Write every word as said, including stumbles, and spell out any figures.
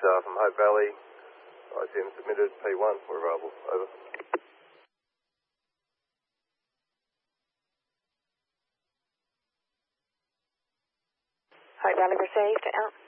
uh, from Hope Valley. I C M submitted, P one, we're available. Over. Hope Valley received, out.